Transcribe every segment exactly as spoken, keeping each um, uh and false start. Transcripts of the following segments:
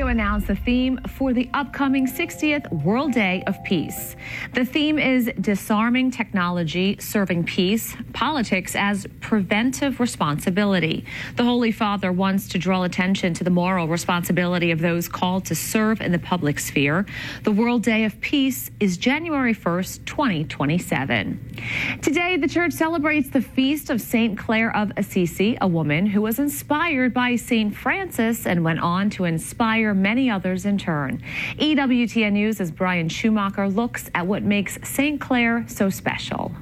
announced the theme for the upcoming sixtieth World Day of Peace. The theme is disarming technology, serving peace, politics as preventive responsibility. The Holy Father wants to draw attention to the moral responsibility of those called to serve in the public sphere. The World Day of Peace is January first, twenty twenty-seven. Today, the church celebrates the feast of Saint Clare of Assisi, a woman who was inspired by Saint Francis and went on to inspire many others in turn. E W T N News' Brian Schumacher looks at what makes Saint Clare so special.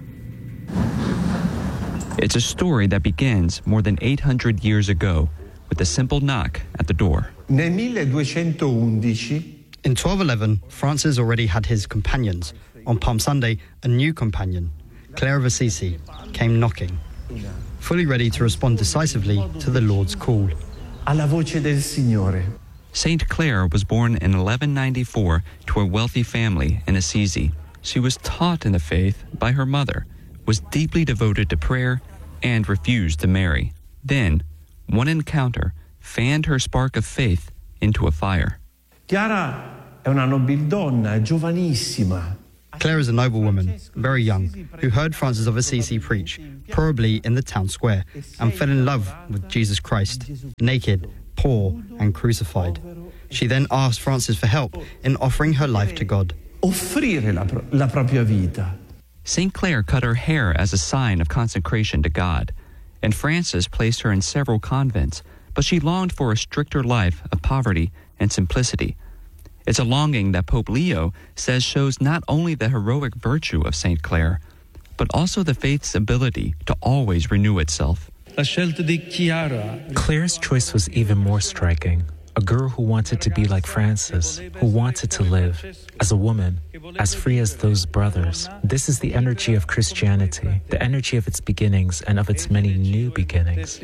It's a story that begins more than eight hundred years ago with a simple knock at the door. Nel milleduecentoundici, in twelve eleven, Francis already had his companions. On Palm Sunday, a new companion, Clare of Assisi, came knocking, fully ready to respond decisively to the Lord's call. alla voce del Signore. Saint Clare was born in eleven ninety-four to a wealthy family in Assisi. She was taught in the faith by her mother, was deeply devoted to prayer, and refused to marry. Then, one encounter fanned her spark of faith into a fire. Chiara è una nobildonna, è giovanissima. Clare is a noble woman, very young, who heard Francis of Assisi preach, probably in the town square, and fell in love with Jesus Christ, naked, poor, and crucified. She then asked Francis for help in offering her life to God. Offrire la, pro- la propria vita. Saint Clare cut her hair as a sign of consecration to God, and Francis placed her in several convents, but she longed for a stricter life of poverty and simplicity. It's a longing that Pope Leo says shows not only the heroic virtue of Saint Clare, but also the faith's ability to always renew itself. Clare's choice was even more striking. A girl who wanted to be like Francis, who wanted to live as a woman, as free as those brothers. This is the energy of Christianity, the energy of its beginnings and of its many new beginnings.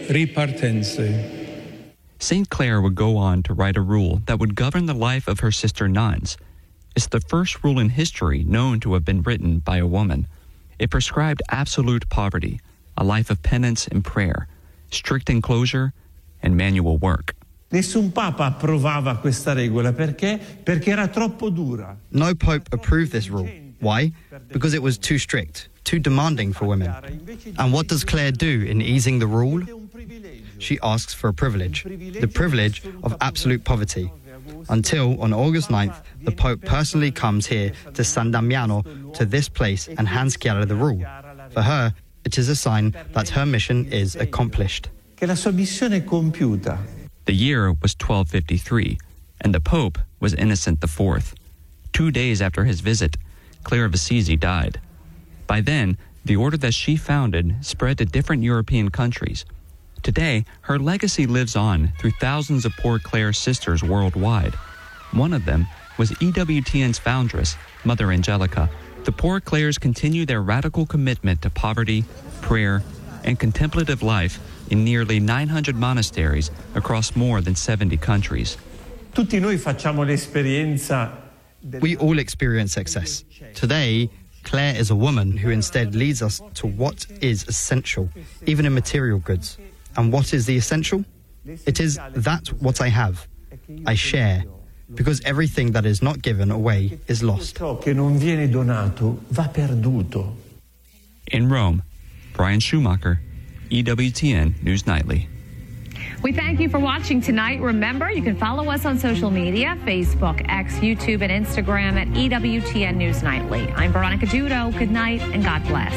Saint Clare would go on to write a rule that would govern the life of her sister nuns. It's the first rule in history known to have been written by a woman. It prescribed absolute poverty, a life of penance and prayer, strict enclosure, and manual work. Nessun papa approvava questa regola perché? Perché era troppo dura. No pope approved this rule. Why? Because it was too strict, too demanding for women. And what does Clare do in easing the rule? She asks for a privilege, the privilege of absolute poverty. Until on August ninth, the Pope personally comes here to San Damiano, to this place, and hands Chiara the rule. For her, it is a sign that her mission is accomplished. Che la sua missione è compiuta. The year was twelve fifty-three, and the Pope was Innocent the Fourth. Two days after his visit, Clare of Assisi died. By then, the order that she founded spread to different European countries. Today, her legacy lives on through thousands of Poor Clare sisters worldwide. One of them was E W T N's foundress, Mother Angelica. The Poor Clares continue their radical commitment to poverty, prayer, and contemplative life in nearly nine hundred monasteries across more than seventy countries. Tutti noi facciamo l'esperienza. We all experience excess. Today, Clare is a woman who instead leads us to what is essential, even in material goods. And what is the essential? It is that what I have, I share, because everything that is not given away is lost. Ciò che non viene donato va perduto. In Rome, Brian Schumacher, E W T N News Nightly. We thank you for watching tonight. Remember, you can follow us on social media, Facebook, X, YouTube, and Instagram at E W T N News Nightly. I'm Veronica Judo. Good night and God bless.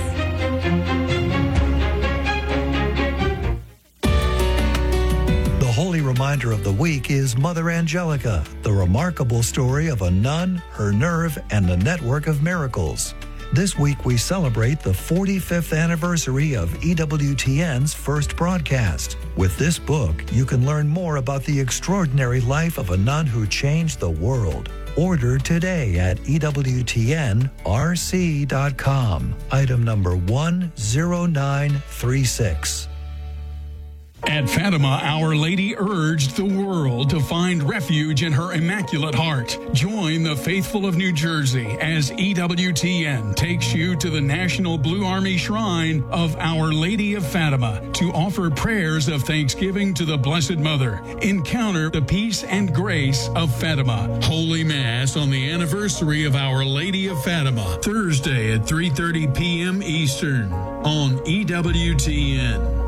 The holy reminder of the week is Mother Angelica, the remarkable story of a nun, her nerve, and a network of miracles. This week we celebrate the forty-fifth anniversary of E W T N's first broadcast. With this book, you can learn more about the extraordinary life of a nun who changed the world. Order today at E W T N R C dot com. Item number one zero nine three six. At Fatima, Our Lady urged the world to find refuge in her Immaculate Heart. Join the faithful of New Jersey as E W T N takes you to the National Blue Army Shrine of Our Lady of Fatima to offer prayers of thanksgiving to the Blessed Mother. Encounter the peace and grace of Fatima. Holy Mass on the anniversary of Our Lady of Fatima, Thursday at three thirty p.m. Eastern on E W T N.